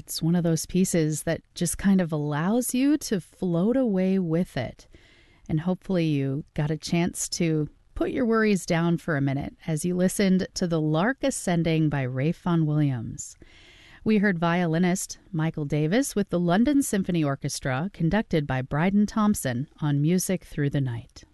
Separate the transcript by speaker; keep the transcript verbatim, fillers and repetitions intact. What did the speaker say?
Speaker 1: It's one of those pieces that just kind of allows you to float away with it. And hopefully you got a chance to put your worries down for a minute as you listened to The Lark Ascending by Ralph Vaughan Williams. We heard violinist Michael Davis with the London Symphony Orchestra, conducted by Bryden Thompson, on Music Through the Night.